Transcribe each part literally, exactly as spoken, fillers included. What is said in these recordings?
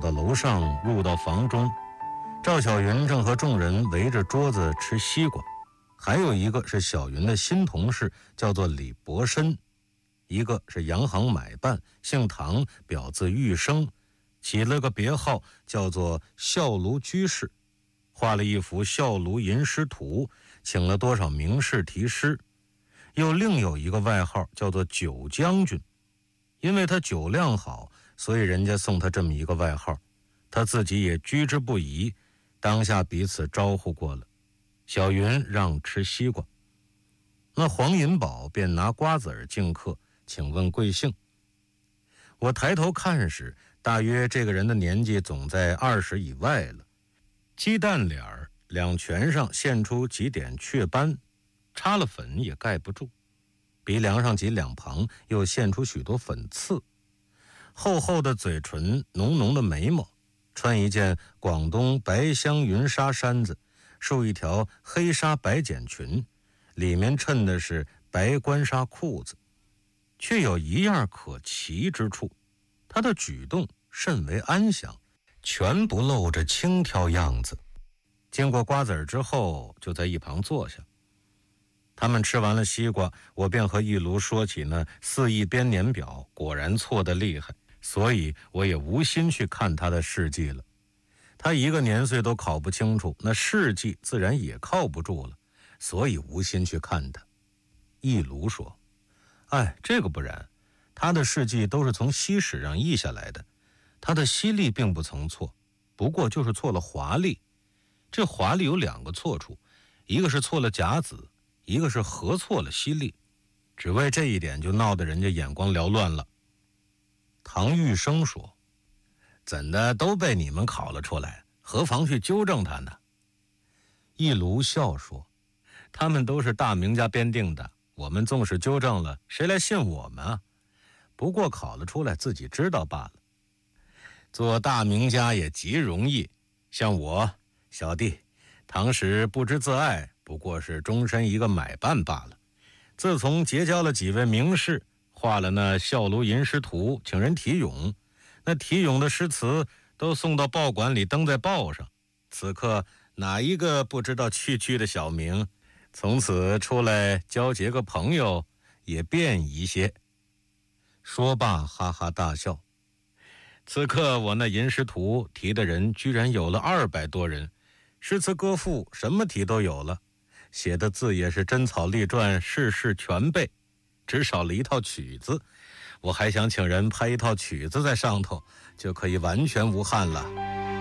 到楼上，入到房中。赵小云正和众人围着桌子吃西瓜，还有一个是小云的新同事，叫做李伯申，一个是洋行买办，姓唐，表字玉生，起了个别号叫做孝庐居士，画了一幅孝庐吟诗图，请了多少名士题诗。又另有一个外号叫做酒将军，因为他酒量好，所以人家送他这么一个外号，他自己也居之不疑，当下彼此招呼过了。小云让吃西瓜，那黄银宝便拿瓜子儿敬客，请问贵姓。我抬头看时，大约这个人的年纪总在二十以外了，鸡蛋脸儿，两拳上现出几点雀斑，擦了粉也盖不住，鼻梁上及两旁又现出许多粉刺，厚厚的嘴唇，浓浓的眉毛，穿一件广东白香云纱衫子，束一条黑纱白茧裙，里面衬的是白官纱裤子，却有一样可奇之处，他的举动甚为安详，全不露着轻佻样子。经过瓜子儿之后，就在一旁坐下。他们吃完了西瓜，我便和一卢说起那四亿编年表，果然错得厉害，所以我也无心去看他的事迹了。他一个年岁都考不清楚，那事迹自然也靠不住了，所以无心去看他。一卢说：哎，这个不然，他的事迹都是从西史上译下来的，他的西历并不曾错，不过就是错了华历。这华历有两个错处，一个是错了甲子，一个是合错了西历，只为这一点就闹得人家眼光缭乱了。唐玉生说：怎的都被你们考了出来，何妨去纠正他呢？一卢笑说：他们都是大名家编定的，我们纵使纠正了，谁来信我们啊？不过考了出来自己知道罢了。做大名家也极容易，像我小弟唐时不知自爱，不过是终身一个买办罢了。自从结交了几位名士，画了那孝庐吟诗图，请人题咏，那题咏的诗词都送到报馆里登在报上，此刻哪一个不知道区区的小名，从此出来交结个朋友也便宜些。说罢哈哈大笑。此刻我那吟诗图题的人居然有了二百多人，诗词歌赋什么题都有了，写的字也是真草隶篆，事事全备，只少了一套曲子。我还想请人拍一套曲子在上头，就可以完全无憾了。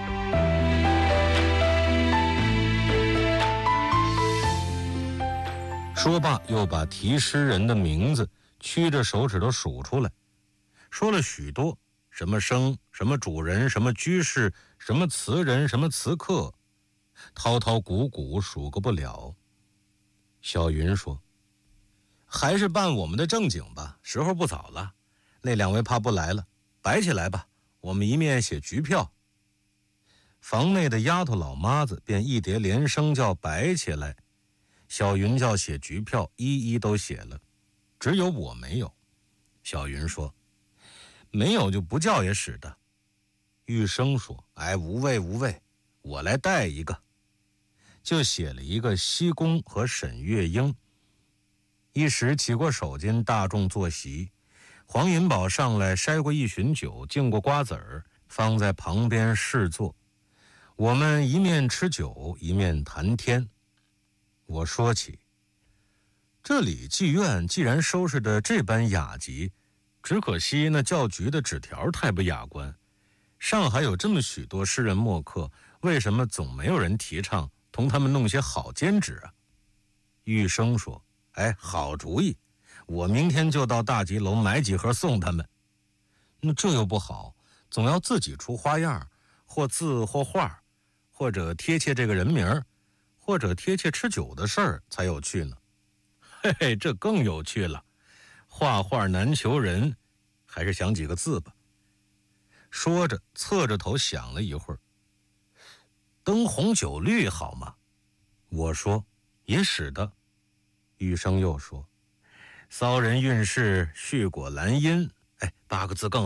说罢又把题诗人的名字屈着手指头数出来，说了许多，什么生，什么主人，什么居士，什么词人，什么词客，滔滔古古数个不了。小云说：还是办我们的正经吧，时候不早了，那两位怕不来了，摆起来吧，我们一面写局票。房内的丫头老妈子便一叠连声叫摆起来，小云叫写局票，一一都写了，只有我没有。小云说：没有就不叫也使得。玉生说：哎，无谓无谓，我来带一个。就写了一个西宫和沈月英。一时起过手巾，大众坐席，黄银宝上来筛过一巡酒，敬过瓜子儿，方在旁边侍坐。我们一面吃酒，一面谈天。我说起，这里妓院既然收拾的这般雅集，只可惜那教局的纸条太不雅观。上海有这么许多诗人墨客，为什么总没有人提倡同他们弄些好笺纸啊？玉生说：哎，好主意，我明天就到大吉楼买几盒送他们。那这又不好，总要自己出花样，或字或画，或者贴切这个人名，或者贴切吃酒的事儿才有趣呢。嘿嘿，这更有趣了，画画难求人，还是想几个字吧。说着侧着头想了一会儿，灯红酒绿好吗？我说也使得。玉生又说：骚人运势，絮果兰因，哎，八个字更